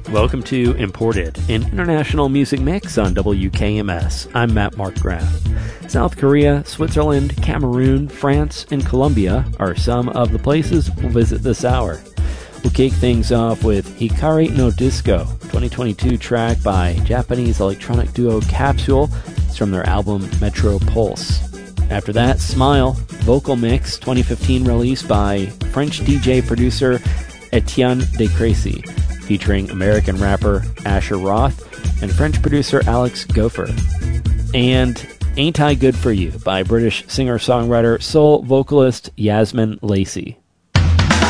Welcome to Imported, an international music mix on WKMS. I'm Matt Markgraf. South Korea, Switzerland, Cameroon, France, and Colombia are some of the places we'll visit this hour. We'll kick things off with Hikari no Disco, 2022 track by Japanese electronic duo Capsule. It's from their album Metro Pulse. After that, Smile, vocal mix, 2015 release by French DJ producer Etienne De Crécy, featuring American rapper Asher Roth and French producer Alex Gopher. And Ain't I Good For You by British singer-songwriter, soul vocalist Yasmin Lacey.